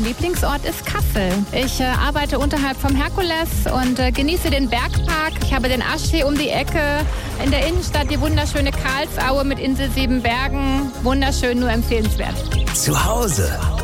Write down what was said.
Lieblingsort ist Kassel. Ich arbeite unterhalb vom Herkules und genieße den Bergpark. Ich habe den Aschsee um die Ecke. In der Innenstadt die wunderschöne Karlsaue mit Insel 7 Bergen. Wunderschön, nur empfehlenswert. Zu Hause